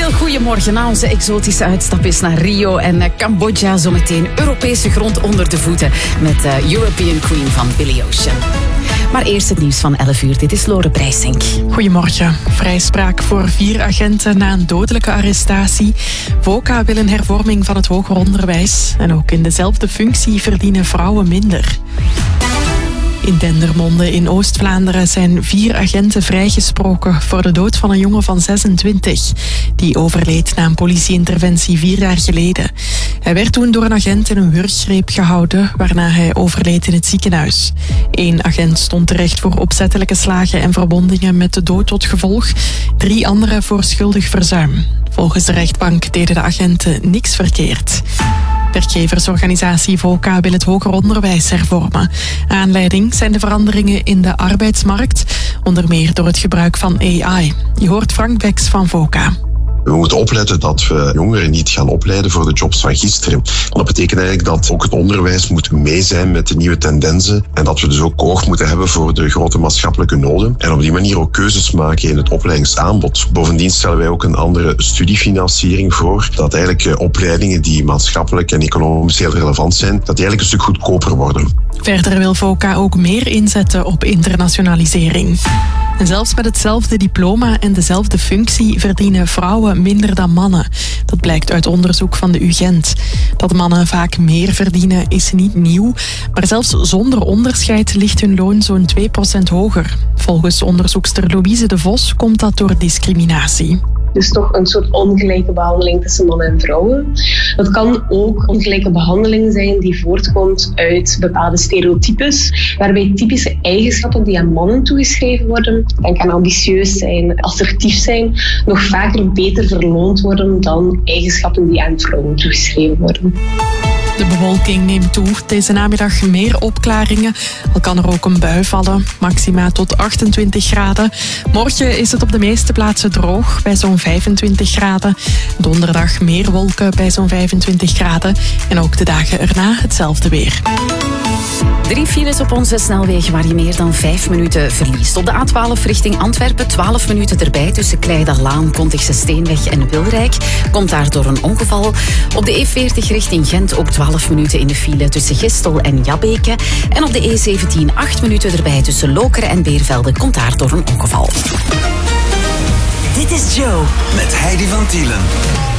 heel goedemorgen. Na onze exotische uitstapjes naar Rio en Cambodja, zometeen Europese grond onder de voeten met European Queen van Billy Ocean. Maar eerst het nieuws van 11 uur. Dit is Lore Breisink. Goedemorgen. Vrijspraak voor 4 agenten na een dodelijke arrestatie. VOCA wil een hervorming van het hoger onderwijs. En ook in dezelfde functie verdienen vrouwen minder. In Dendermonde in Oost-Vlaanderen zijn 4 agenten vrijgesproken voor de dood van een jongen van 26. Die overleed na een politieinterventie 4 jaar geleden. Hij werd toen door een agent in een wurggreep gehouden, waarna hij overleed in het ziekenhuis. 1 agent stond terecht voor opzettelijke slagen en verwondingen met de dood tot gevolg. 3 anderen voor schuldig verzuim. Volgens de rechtbank deden de agenten niks verkeerd. Werkgeversorganisatie VOCA wil het hoger onderwijs hervormen. Aanleiding zijn de veranderingen in de arbeidsmarkt, onder meer door het gebruik van AI. Je hoort Frank Beks van VOCA. We moeten opletten dat we jongeren niet gaan opleiden voor de jobs van gisteren. Dat betekent eigenlijk dat ook het onderwijs moet mee zijn met de nieuwe tendensen en dat we dus ook oog moeten hebben voor de grote maatschappelijke noden en op die manier ook keuzes maken in het opleidingsaanbod. Bovendien stellen wij ook een andere studiefinanciering voor, dat eigenlijk opleidingen die maatschappelijk en economisch heel relevant zijn, dat die eigenlijk een stuk goedkoper worden. Verder wil VOCA ook meer inzetten op internationalisering. En zelfs met hetzelfde diploma en dezelfde functie verdienen vrouwen minder dan mannen. Dat blijkt uit onderzoek van de UGent. Dat mannen vaak meer verdienen is niet nieuw, maar zelfs zonder onderscheid ligt hun loon zo'n 2% hoger. Volgens onderzoekster Louise de Vos komt dat door discriminatie. Dus toch een soort ongelijke behandeling tussen mannen en vrouwen. Dat kan ook ongelijke behandeling zijn die voortkomt uit bepaalde stereotypes, waarbij typische eigenschappen die aan mannen toegeschreven worden, denk aan ambitieus zijn, assertief zijn, nog vaker beter verloond worden dan eigenschappen die aan vrouwen toegeschreven worden. De bewolking neemt toe. Deze namiddag meer opklaringen. Al kan er ook een bui vallen. Maxima tot 28 graden. Morgen is het op de meeste plaatsen droog, bij zo'n 25 graden. Donderdag meer wolken bij zo'n 25 graden. En ook de dagen erna hetzelfde weer. 3 files op onze snelwegen waar je meer dan 5 minuten verliest. Op de A12 richting Antwerpen 12 minuten erbij tussen Kleiderlaan, Kontigse Steenweg en Wilrijk. Komt daar door een ongeval. Op de E40 richting Gent ook 12 minuten in de file tussen Gistel en Jabbeke. En op de E17 8 minuten erbij tussen Lokeren en Beervelde. Komt daar door een ongeval. Dit is Joe met Heidi van Tielen.